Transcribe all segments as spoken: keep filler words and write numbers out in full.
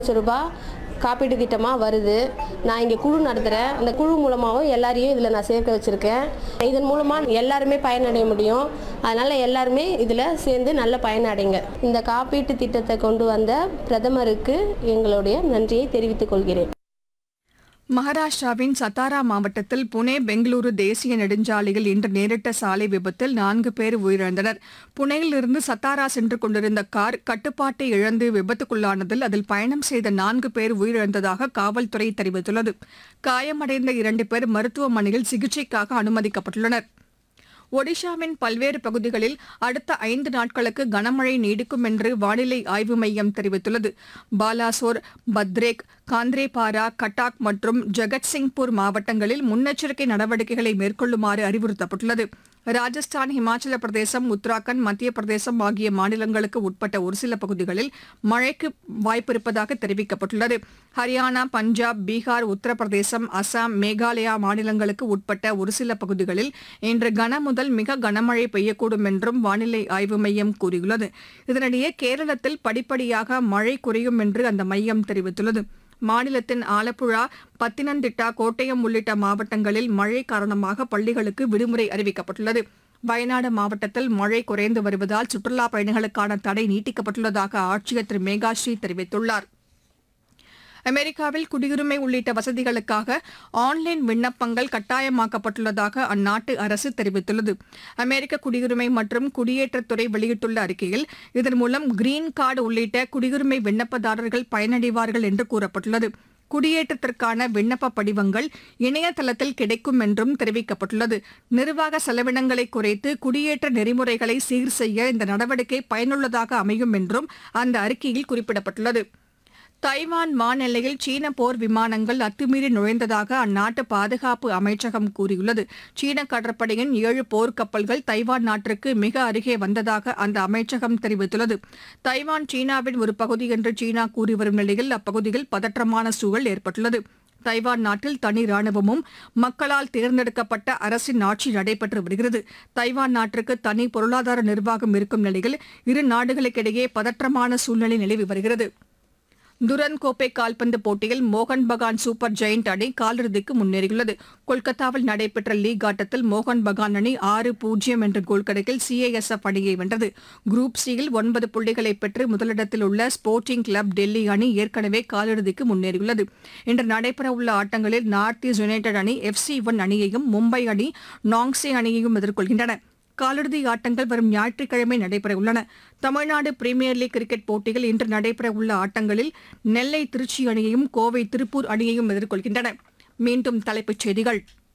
லட்சம் ரூபாய் காப்பீட்டு திட்டமாக வருது. நான் இங்கே குழு நடத்துகிறேன். அந்த குழு மூலமாகவும் எல்லாரையும் இதில் நான் சேர்க்க வச்சுருக்கேன். இதன் மூலமாக எல்லாருமே பயனடைய முடியும். அதனால் எல்லாருமே இதில் சேர்ந்து நல்ல பயனடைங்க. இந்த காப்பீட்டு திட்டத்தை கொண்டு வந்த பிரதமருக்கு எங்களுடைய நன்றியை தெரிவித்துக் கொள்கிறேன். மகாராஷ்டிராவின் சத்தாரா மாவட்டத்தில் புனே பெங்களூரு தேசிய நெடுஞ்சாலையில் இன்று நேரிட்ட சாலை விபத்தில் நான்கு பேர் உயிரிழந்தனர். புனேயிலிருந்து சத்தாரா சென்று கொண்டிருந்த கார் கட்டுப்பாட்டை இழந்து விபத்துக்குள்ளானதில் அதில் பயணம் செய்த நான்கு பேர் உயிரிழந்ததாக காவல்துறை தெரிவித்துள்ளது. காயமடைந்த இரண்டு பேர் மருத்துவமனையில் சிகிச்சைக்காக அனுமதிக்கப்பட்டுள்ளனர். ஒடிஷாவின் பல்வேறு பகுதிகளில் அடுத்த ஐந்து நாட்களுக்கு கனமழை நீடிக்கும் என்று வானிலை ஆய்வு மையம் தெரிவித்துள்ளது. பாலாசோர், பத்ரேக், காந்திரேபாரா, கட்டாக் மற்றும் ஜகத்சிங்பூர் மாவட்டங்களில் முன்னெச்சரிக்கை நடவடிக்கைகளை மேற்கொள்ளுமாறு அறிவுறுத்தப்பட்டுள்ளது. ராஜஸ்தான், இமாச்சல பிரதேசம், உத்தராகண்ட், மத்திய பிரதேசம் ஆகிய மாநிலங்களுக்கு உட்பட்ட ஒரு சில பகுதிகளில் மழைக்கு வாய்ப்பிருப்பதாக தெரிவிக்கப்பட்டுள்ளது. ஹரியானா, பஞ்சாப், பீகார், உத்தரப்பிரதேசம், அசாம், மேகாலயா மாநிலங்களுக்கு உட்பட்ட ஒரு சில பகுதிகளில் இன்று கன முதல் மிக கனமழை பெய்யக்கூடும் என்றும் வானிலை ஆய்வு மையம் கூறியுள்ளது. இதனிடையே கேரளத்தில் படிப்படியாக மழை குறையும் என்று அந்த மையம் தெரிவித்துள்ளது. மாநிலத்தின் ஆலப்புழா, பத்தினந்திட்டா, கோட்டயம் உள்ளிட்ட மாவட்டங்களில் மழை காரணமாக பள்ளிகளுக்கு விடுமுறை அறிவிக்கப்பட்டுள்ளது. வயநாடு மாவட்டத்தில் மழை குறைந்து வருவதால் சுற்றுலாப் பயணிகளுக்கான தடை நீட்டிக்கப்பட்டுள்ளதாக ஆட்சியர் திரு மேகாஸ்ரீ தெரிவித்துள்ளார். அமெரிக்காவில் குடியுரிமை உள்ளிட்ட வசதிகளுக்காக ஆன்லைன் விண்ணப்பங்கள் கட்டாயமாக்கப்பட்டுள்ளதாக அந்நாட்டு அரசு தெரிவித்துள்ளது. அமெரிக்க குடியுரிமை மற்றும் குடியேற்றத்துறை வெளியிட்டுள்ள அறிக்கையில் இதன் மூலம் கிரீன் கார்டு உள்ளிட்ட குடியுரிமை விண்ணப்பதாரர்கள் பயனடைவார்கள் என்று கூறப்பட்டுள்ளது. குடியேற்றத்திற்கான விண்ணப்ப படிவங்கள் இணையதளத்தில் கிடைக்கும் என்றும் தெரிவிக்கப்பட்டுள்ளது. நிர்வாக செலவினங்களை குறைத்து குடியேற்ற நெறிமுறைகளை சீர் செய்ய இந்த நடவடிக்கை பயனுள்ளதாக அமையும் என்றும் அந்த அறிக்கையில் குறிப்பிடப்பட்டுள்ளது. தைவான் வானெல்லையில் சீன போர் விமானங்கள் அத்துமீறி நுழைந்ததாக அந்நாட்டு பாதுகாப்பு அமைச்சகம் கூறியுள்ளது. சீன கடற்படையின் ஏழு போர்க்கப்பல்கள் தைவான் நாட்டிற்கு மிக அருகே வந்ததாக அந்த அமைச்சகம் தெரிவித்துள்ளது. தைவான் சீனாவின் ஒரு பகுதி என்று சீனா கூறி வரும் நிலையில் அப்பகுதியில் பதற்றமான சூழல் ஏற்பட்டுள்ளது. தைவான் நாட்டில் தனி ராணுவமும் மக்களால் தேர்ந்தெடுக்கப்பட்ட அரசின் ஆட்சி நடைபெற்று வருகிறது. தைவான் நாட்டிற்கு தனி பொருளாதார நிர்வாகம் இருக்கும் நிலையில் இரு நாடுகளுக்கிடையே பதற்றமான சூழ்நிலை நிலவி வருகிறது. துரன் கோப்பை கால்பந்து போட்டியில் மோகன் பகான் சூப்பர் ஜெயண்ட் அணி காலிறுதிக்கு முன்னேறியுள்ளது. கொல்கத்தாவில் நடைபெற்ற லீக் ஆட்டத்தில் மோகன் பகான் அணி ஆறு பூஜ்ஜியம் என்ற கோல் கணக்கில் சிஐஎஸ்எஃப் அணியை வென்றது. குரூப் சியில் ஒன்பது புள்ளிகளை பெற்று முதலிடத்தில் உள்ள ஸ்போர்ட்டிங் கிளப் டெல்லி அணி ஏற்கனவே காலிறுதிக்கு முன்னேறியுள்ளது. இன்று நடைபெறவுள்ள ஆட்டங்களில் நார்த் ஈஸ்ட் யுனைடெட் அணி எஃப் சி ஒன் அணியையும் மும்பை அணி நாங்ஸே அணியையும் எதிர்கொள்கின்றன. காலிறுதி ஆட்டங்கள் வரும் ஞாயிற்றுக்கிழமை நடைபெறவுள்ளன. தமிழ்நாடு பிரீமியர் லீக் கிரிக்கெட் போட்டியில் இன்று நடைபெறவுள்ள ஆட்டங்களில் நெல்லை திருச்சி அணியையும் கோவை திருப்பூர் அணியையும் எதிர்கொள்கின்றன. மீண்டும் தலைப்புச் செய்திகள்.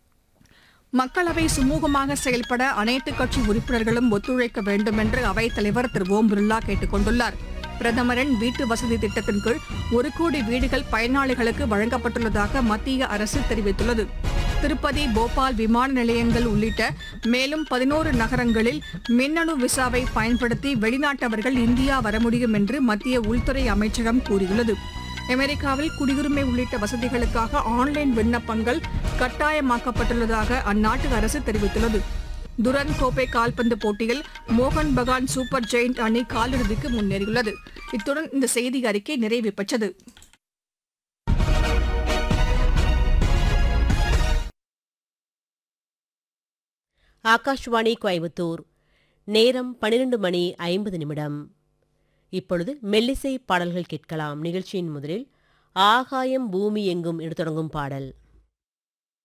மக்களவை சுமூகமாக செயல்பட அனைத்துக் கட்சி உறுப்பினர்களும் ஒத்துழைக்க வேண்டும் என்று அவைத் தலைவர் திரு ஓம் பிர்லா கேட்டுக் கொண்டுள்ளார். பிரதமரின் வீட்டு வசதி திட்டத்தின் கீழ் ஒரு கோடி வீடுகள் பயனாளிகளுக்கு வழங்கப்பட்டுள்ளதாக மத்திய அரசு தெரிவித்துள்ளது. திருப்பதி, போபால் விமான நிலையங்கள் உள்ளிட்ட மேலும் பதினோரு நகரங்களில் மின்னணு விசாவை பயன்படுத்தி வெளிநாட்டவர்கள் இந்தியா வர முடியும் என்று மத்திய உள்துறை அமைச்சகம் கூறியுள்ளது. அமெரிக்காவில் குடியுரிமை உள்ளிட்ட வசதிகளுக்காக ஆன்லைன் விண்ணப்பங்கள் கட்டாயமாக்கப்பட்டுள்ளதாக அந்நாட்டு அரசு தெரிவித்துள்ளது. துரன் கோப்பை கால்பந்து போட்டியில் மோகன் பகான் சூப்பர் ஜெயண்ட் அணி காலிறுதிக்கு முன்னேறியுள்ளது. இத்துடன் இந்த செய்தி அறிக்கை நிறைவு பெற்றது. ஆகாஷ்வாணி கோயம்புத்தூர். நேரம் பனிரெண்டு மணி ஐம்பது நிமிடம். இப்பொழுது மெல்லிசை பாடல்கள் கேட்கலாம். நிகழ்ச்சியின் முதலில் ஆகாயம் பூமி எங்கும் என்று தொடங்கும் பாடல்.